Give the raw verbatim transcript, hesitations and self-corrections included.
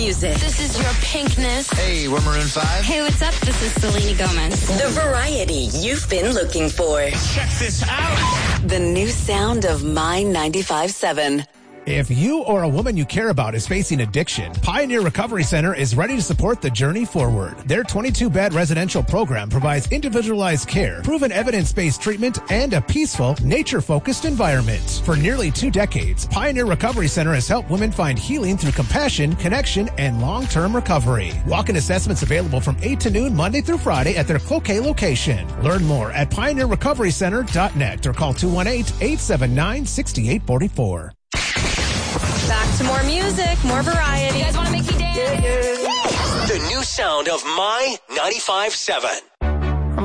music. This is your Pinkness. Hey, we're Maroon five. Hey, what's up? This is Selena Gomez. The variety you've been looking for. Check this out. The new sound of My ninety-five seven. If you or a woman you care about is facing addiction, Pioneer Recovery Center is ready to support the journey forward. Their twenty-two bed residential program provides individualized care, proven evidence-based treatment, and a peaceful, nature-focused environment. For nearly two decades, Pioneer Recovery Center has helped women find healing through compassion, connection, and long-term recovery. Walk-in assessments available from eight to noon Monday through Friday at their Cloquet location. Learn more at pioneer recovery center dot net or call two one eight, eight seven nine, six eight four four. Back to more music, more variety. You guys want to make me dance? The new sound of My ninety-five seven.